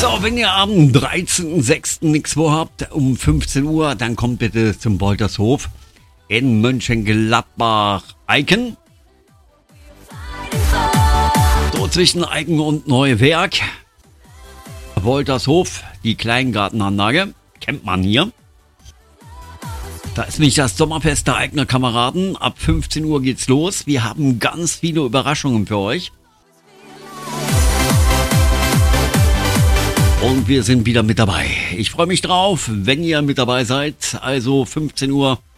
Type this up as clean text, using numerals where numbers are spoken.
So, wenn ihr am 13.06. nichts vorhabt, um 15 Uhr, dann kommt bitte zum Woltershof in Mönchengladbach-Eicken. So zwischen Eicken und Neuwerk. Woltershof, die Kleingartenanlage, kennt man hier. Da ist nicht das Sommerfest der Eigner Kameraden. Ab 15 Uhr geht's los. Wir haben ganz viele Überraschungen für euch. Und wir sind wieder mit dabei. Ich freue mich drauf, wenn ihr mit dabei seid. Also 15 Uhr